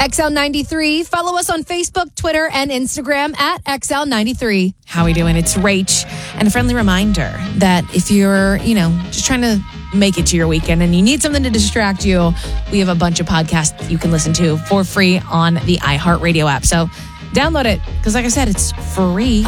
XL93. Follow us on Facebook, Twitter, and Instagram at XL93. How we doing? It's Rach. And a friendly reminder that if you're, just trying to make it to your weekend and you need something to distract you, we have a bunch of podcasts you can listen to for free on the iHeartRadio app. So download it because, like I said, it's free.